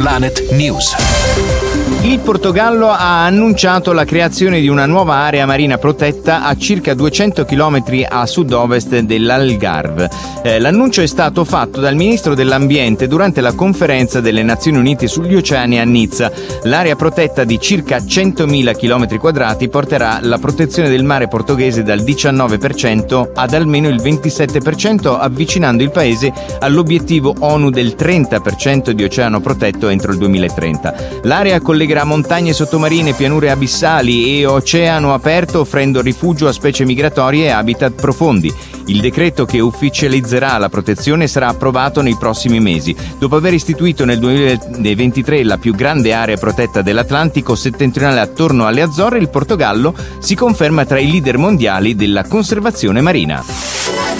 Planet News. Il Portogallo ha annunciato la creazione di una nuova area marina protetta a circa 200 km a sud-ovest dell'Algarve. L'annuncio è stato fatto dal ministro dell'Ambiente durante la conferenza delle Nazioni Unite sugli oceani a Nizza. L'area protetta di circa 100.000 km quadrati porterà la protezione del mare portoghese dal 19% ad almeno il 27%, avvicinando il paese all'obiettivo ONU del 30% di oceano protetto entro il 2030. L'area collegherà montagne sottomarine, pianure abissali e oceano aperto, offrendo rifugio a specie migratorie e habitat profondi. Il decreto che ufficializzerà la protezione sarà approvato nei prossimi mesi. Dopo aver istituito nel 2023 la più grande area protetta dell'Atlantico settentrionale attorno alle Azzorre, il Portogallo si conferma tra i leader mondiali della conservazione marina.